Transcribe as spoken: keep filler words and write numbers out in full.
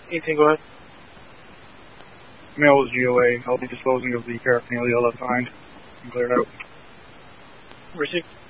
eighteen, go ahead. Mail is G O A. I'll be disposing of the paraphernalia left behind and cleared out. Received.